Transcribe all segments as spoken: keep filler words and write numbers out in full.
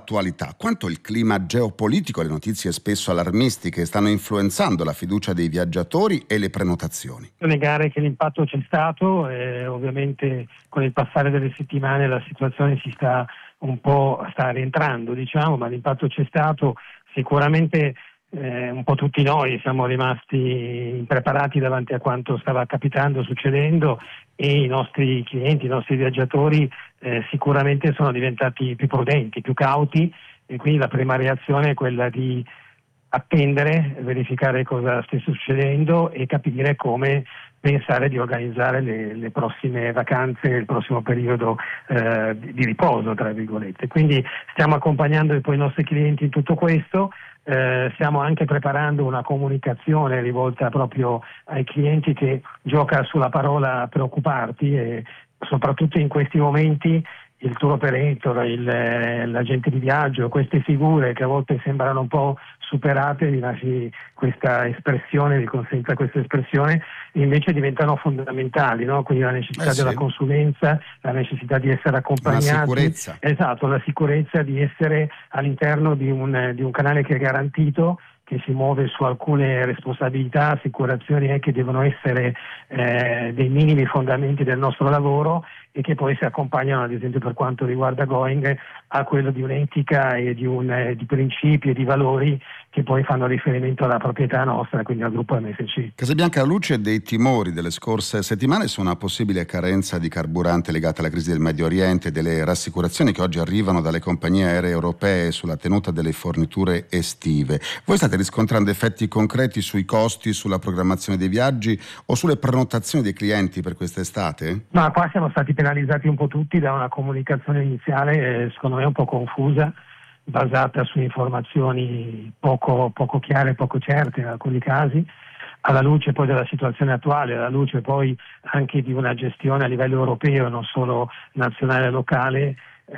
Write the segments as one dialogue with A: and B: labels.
A: l'attualità. Quanto il clima geopolitico e le notizie spesso allarmistiche stanno influenzando la fiducia dei viaggiatori e le prenotazioni?
B: Non negare che l'impatto c'è stato e ovviamente con il passare delle settimane la situazione si sta un po' sta rientrando, diciamo, ma l'impatto c'è stato. Sicuramente eh, un po' tutti noi siamo rimasti impreparati davanti a quanto stava capitando, succedendo, e i nostri clienti, i nostri viaggiatori eh, sicuramente sono diventati più prudenti, più cauti, e quindi la prima reazione è quella di attendere, verificare cosa stesse succedendo e capire come pensare di organizzare le, le prossime vacanze, il prossimo periodo eh, di, di riposo, tra virgolette. Quindi stiamo accompagnando poi i nostri clienti in tutto questo. Eh, stiamo anche preparando una comunicazione rivolta proprio ai clienti che gioca sulla parola preoccuparti, e soprattutto in questi momenti il tour operator, il, l'agente di viaggio, queste figure che a volte sembrano un po' superate, vi lasci questa espressione, vi consenta questa espressione, invece diventano fondamentali, no? Quindi la necessità eh sì. della consulenza, la necessità di essere accompagnati,
A: la sicurezza.
B: Esatto, la sicurezza di essere all'interno di un, di un canale che è garantito, che si muove su alcune responsabilità, assicurazioni eh, che devono essere eh, dei minimi fondamenti del nostro lavoro, e che poi si accompagnano, ad esempio per quanto riguarda Going, a quello di un'etica e di, un, eh, di principi e di valori che poi fanno riferimento alla proprietà nostra, quindi al gruppo M S C.
A: Casabianca, alla luce dei timori delle scorse settimane su una possibile carenza di carburante legata alla crisi del Medio Oriente e delle rassicurazioni che oggi arrivano dalle compagnie aeree europee sulla tenuta delle forniture estive, voi state riscontrando effetti concreti sui costi, sulla programmazione dei viaggi o sulle prenotazioni dei clienti per quest'estate?
B: Ma qua siamo stati penalizzati un po' tutti da una comunicazione iniziale eh, secondo me un po' confusa, basata su informazioni poco, poco chiare, poco certe in alcuni casi, alla luce poi della situazione attuale, alla luce poi anche di una gestione a livello europeo, non solo nazionale e locale.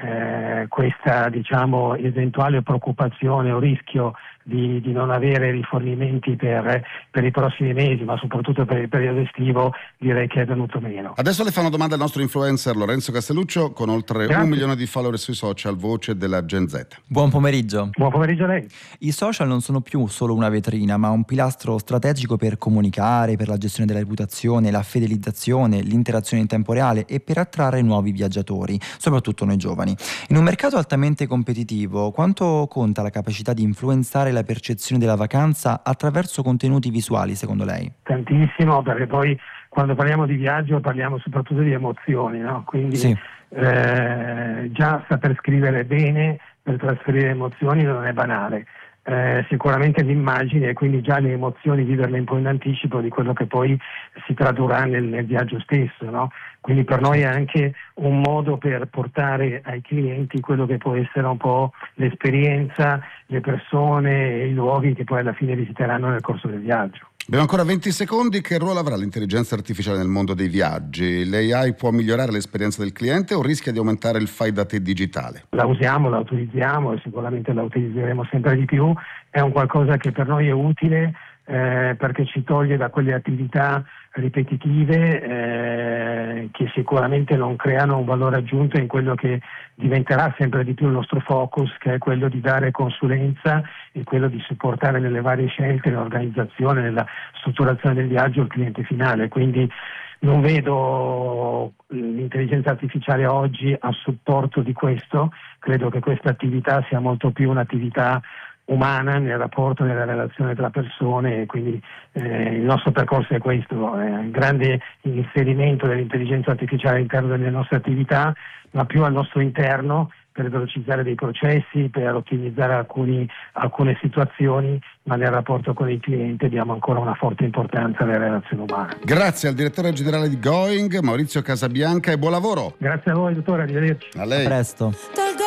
B: Eh, questa diciamo eventuale preoccupazione o rischio di, di non avere rifornimenti per, per i prossimi mesi, ma soprattutto per il periodo estivo, direi che è venuto meno.
A: Adesso le fa una domanda al nostro influencer Lorenzo Castelluccio, con oltre
B: Grazie.
A: un milione di follower sui social, voce della Gen Z.
C: Buon pomeriggio.
B: Buon pomeriggio a lei.
C: I social non sono più solo una vetrina, ma un pilastro strategico per comunicare, per la gestione della reputazione, la fidelizzazione, l'interazione in tempo reale e per attrarre nuovi viaggiatori, soprattutto noi giovani. In un mercato altamente competitivo, quanto conta la capacità di influenzare la percezione della vacanza attraverso contenuti visuali, secondo lei?
B: Tantissimo, perché poi quando parliamo di viaggio parliamo soprattutto di emozioni, no? Quindi
C: sì.
B: eh, già saper scrivere bene per trasferire emozioni non è banale. Eh, sicuramente l'immagine e quindi già le emozioni, viverle un po' in anticipo di quello che poi si tradurrà nel, nel viaggio stesso, no? Quindi per noi è anche un modo per portare ai clienti quello che può essere un po' l'esperienza, le persone e i luoghi che poi alla fine visiteranno nel corso del viaggio.
A: Abbiamo ancora venti secondi. Che ruolo avrà l'intelligenza artificiale nel mondo dei viaggi? L'A I può migliorare l'esperienza del cliente o rischia di aumentare il fai da te digitale?
B: La usiamo, la utilizziamo e sicuramente la utilizzeremo sempre di più. È un qualcosa che per noi è utile eh, perché ci toglie da quelle attività ripetitive eh, che sicuramente non creano un valore aggiunto in quello che diventerà sempre di più il nostro focus, che è quello di dare consulenza e quello di supportare nelle varie scelte, nell'organizzazione, nella strutturazione del viaggio il cliente finale. Quindi non vedo l'intelligenza artificiale oggi a supporto di questo, credo che questa attività sia molto più un'attività umana nel rapporto, nella relazione tra persone, e quindi eh, il nostro percorso è questo, è un grande inserimento dell'intelligenza artificiale all'interno delle nostre attività, ma più al nostro interno, per velocizzare dei processi, per ottimizzare alcuni, alcune situazioni, ma nel rapporto con il cliente diamo ancora una forte importanza alle relazioni umane.
A: Grazie al direttore generale di Going, Maurizio Casabianca, e buon lavoro.
B: Grazie a voi, dottore, arrivederci.
A: A lei.
C: A presto.